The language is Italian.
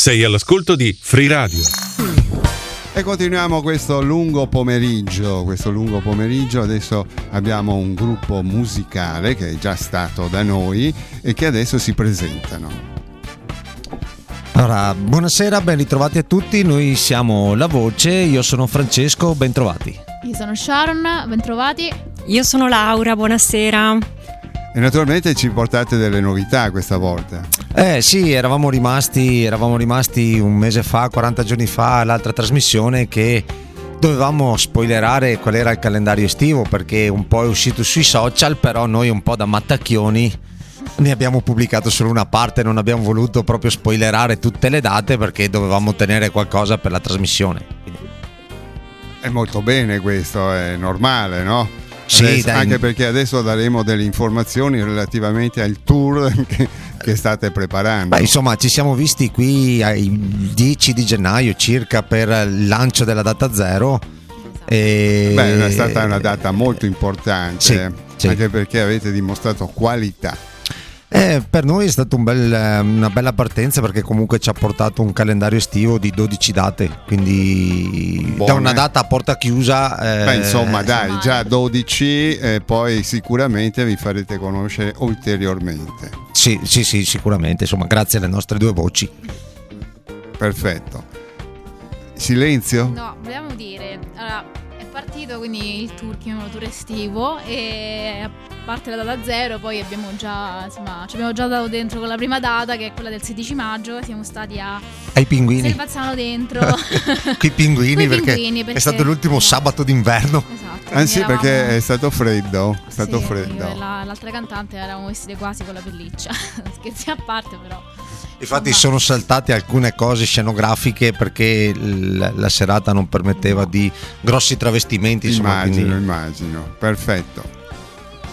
Sei all'ascolto di Free Radio. E continuiamo questo lungo pomeriggio. Adesso abbiamo un gruppo musicale che è già stato da noi e che adesso si presentano. Allora, buonasera, ben ritrovati a tutti. Noi siamo La Voce, io sono Francesco, ben trovati. Io sono Sharon, ben trovati. Io sono Laura, buonasera. E naturalmente ci portate delle novità questa volta. Sì, eravamo rimasti un mese fa, 40 giorni fa, all'altra trasmissione che dovevamo spoilerare qual era il calendario estivo, perché un po' è uscito sui social, però noi un po' da mattacchioni ne abbiamo pubblicato solo una parte, non abbiamo voluto proprio spoilerare tutte le date perché dovevamo tenere qualcosa per la trasmissione. È molto bene questo, è normale, no? Sì, Adesso, dai. Anche perché adesso daremo delle informazioni relativamente al tour che state preparando. Beh, insomma, ci siamo visti qui il 10 di gennaio circa per il lancio della data zero. Beh, è stata una data molto importante, sì. Anche perché avete dimostrato qualità. Per noi è stata una bella partenza, perché comunque ci ha portato un calendario estivo di 12 date, quindi Buone. Da una data a porta chiusa. Insomma, dai, già 12, poi sicuramente vi farete conoscere ulteriormente. Sì, sicuramente, insomma, grazie alle nostre due voci. Perfetto. Silenzio? No, vogliamo dire, allora, è partito quindi il tour, chiamiamolo tour estivo, e a parte la data zero poi ci abbiamo già dato dentro con la prima data, che è quella del 16 maggio, siamo stati Ai pinguini. Selvazzano dentro. Quei pinguini, perché è stato l'ultimo sabato d'inverno. Esatto. Sì, perché è stato freddo. Freddo. L'altra cantante eravamo vestite quasi con la pelliccia. Scherzi a parte, però. Infatti sono saltate alcune cose scenografiche perché la serata non permetteva di grossi travestimenti. Immagino. Perfetto.